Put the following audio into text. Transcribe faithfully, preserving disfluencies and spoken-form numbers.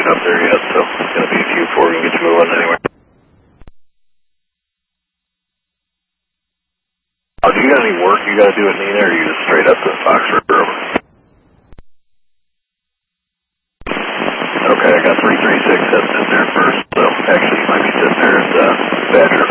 up there yet, so it's going to be a few before we can get you moving anyway. Oh, do you got any work you got to do at Neenah, or are you just straight up to the Fox River? Okay, I got three three six sitting in there first, so actually you might be sitting there at uh, Badger